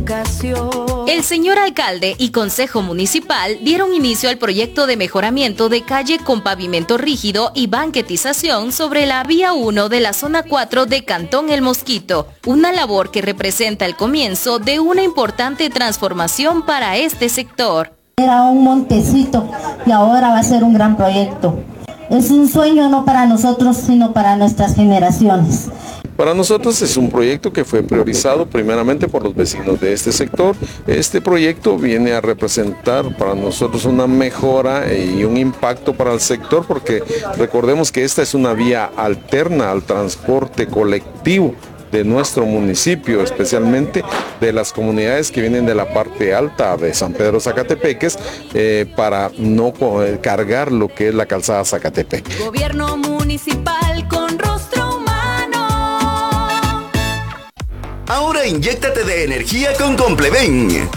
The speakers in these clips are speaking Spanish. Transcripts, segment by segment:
educación. El señor alcalde y consejo municipal dieron inicio al proyecto de mejoramiento de calle con pavimento rígido y banquetización sobre la vía 1 de la zona 4 de Cantón El Mosquito, una labor que representa el comienzo de una importante transformación para este sector. Era un montecito y ahora va a ser un gran proyecto. Es un sueño no para nosotros, sino para nuestras generaciones. Para nosotros es un proyecto que fue priorizado primeramente por los vecinos de este sector. Este proyecto viene a representar para nosotros una mejora y un impacto para el sector, porque recordemos que esta es una vía alterna al transporte colectivo de nuestro municipio, especialmente de las comunidades que vienen de la parte alta de San Pedro Zacatepeques, para no cargar lo que es la calzada Zacatepec. Gobierno municipal con rostro humano. Ahora inyéctate de energía con Compleven.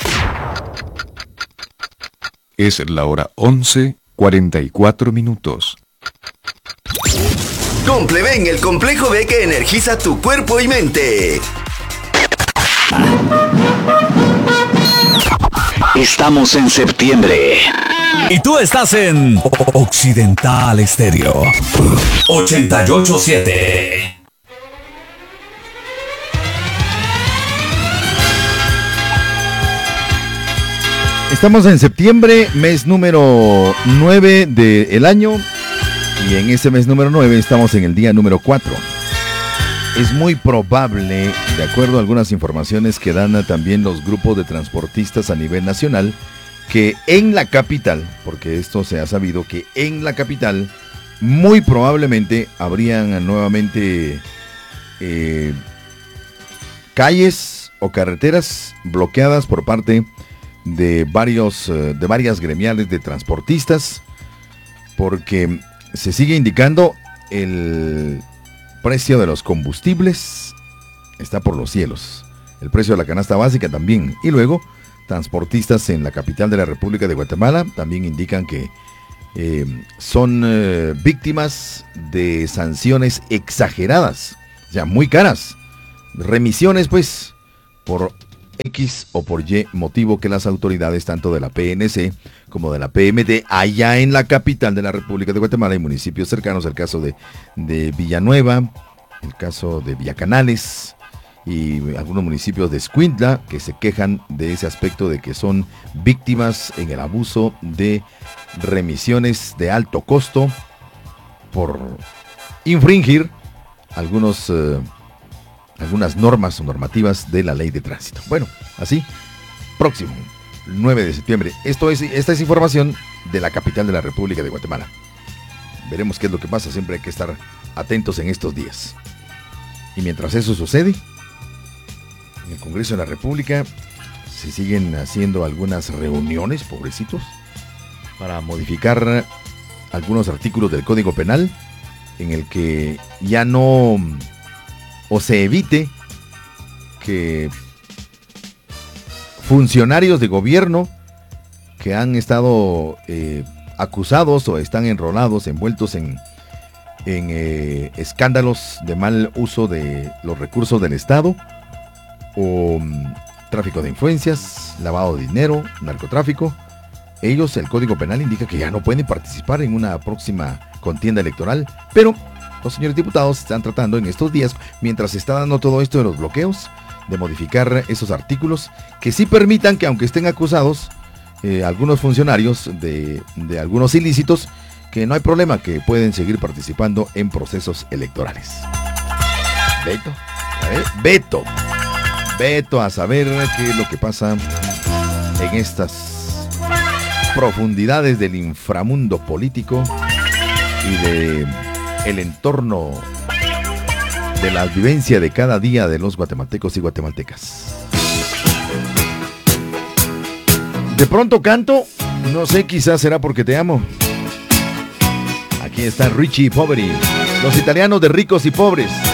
Es la hora 11:44. Compleven, el complejo B que energiza tu cuerpo y mente. Estamos en septiembre. Y tú estás en Occidental Estéreo 88.7. Estamos en septiembre, mes número 9 del año. Y en ese mes número 9 estamos en el día número 4. Es muy probable, de acuerdo a algunas informaciones que dan también los grupos de transportistas a nivel nacional, que en la capital, porque esto se ha sabido, que en la capital muy probablemente habrían nuevamente calles o carreteras bloqueadas por parte de varias gremiales de transportistas, porque se sigue indicando el precio de los combustibles está por los cielos. El precio de la canasta básica también. Y luego, transportistas en la capital de la República de Guatemala también indican que son víctimas de sanciones exageradas, o sea, muy caras. Remisiones, pues, por X o por Y motivo que las autoridades tanto de la PNC como de la PMT allá en la capital de la República de Guatemala y municipios cercanos, el caso de Villanueva, el caso de Villacanales y algunos municipios de Escuintla, que se quejan de ese aspecto de que son víctimas en el abuso de remisiones de alto costo por infringir algunas normas o normativas de la ley de tránsito. Bueno, así, próximo, 9 de septiembre. Esta es información de la capital de la República de Guatemala. Veremos qué es lo que pasa, siempre hay que estar atentos en estos días. Y mientras eso sucede, en el Congreso de la República se siguen haciendo algunas reuniones, pobrecitos, para modificar algunos artículos del Código Penal, en el que ya no, o se evite que funcionarios de gobierno que han estado acusados o están envueltos en escándalos de mal uso de los recursos del Estado o tráfico de influencias, lavado de dinero, narcotráfico, ellos, el Código Penal indica que ya no pueden participar en una próxima contienda electoral, pero los señores diputados están tratando en estos días, mientras se está dando todo esto de los bloqueos, de modificar esos artículos que sí permitan que, aunque estén acusados algunos funcionarios de algunos ilícitos, que no hay problema, que pueden seguir participando en procesos electorales. Veto a saber qué es lo que pasa en estas profundidades del inframundo político y de el entorno de la vivencia de cada día de los guatemaltecos y guatemaltecas. De pronto canto, no sé, quizás será porque te amo. Aquí está Richie Poveri, los italianos de Ricos y Pobres.